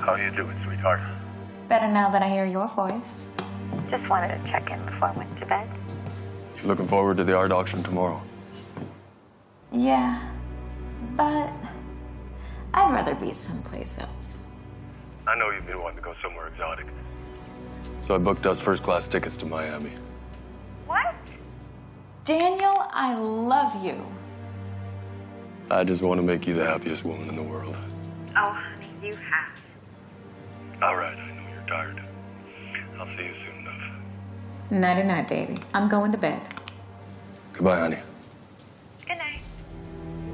How you doing, sweetheart? Better now that I hear your voice. Just wanted to check in before I went to bed. You looking forward to the art auction tomorrow? Yeah, but I'd rather be someplace else. I know you've been wanting to go somewhere exotic. So I booked us first-class tickets to Miami. What? Daniel, I love you. I just want to make you the happiest woman in the world. Oh, honey, you have. All right, I know you're tired. I'll see you soon enough. Nighty-night, baby. I'm going to bed. Goodbye, honey.